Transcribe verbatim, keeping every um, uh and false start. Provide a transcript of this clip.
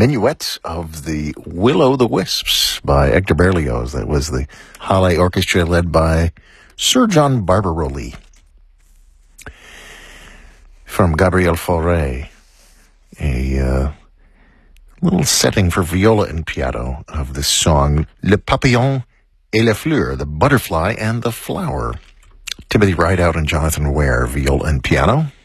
Minuet of the Will-O'-the-Wisps by Hector Berlioz. That was the Halle Orchestra led by Sir John Barbaroli. From Gabriel Fauré, a uh, little setting for viola and piano of this song, Le Papillon et la Fleur, the butterfly and the flower. Timothy Rideout and Jonathan Ware, viola and piano.